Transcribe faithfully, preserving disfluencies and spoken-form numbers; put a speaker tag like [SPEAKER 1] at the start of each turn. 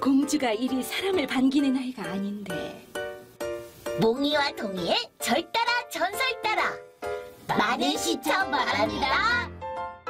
[SPEAKER 1] 공주가 이리 사람을 반기는 아이가 아닌데.
[SPEAKER 2] 몽이와 동이의 절 따라 전설 따라 많은 시청 바랍니다.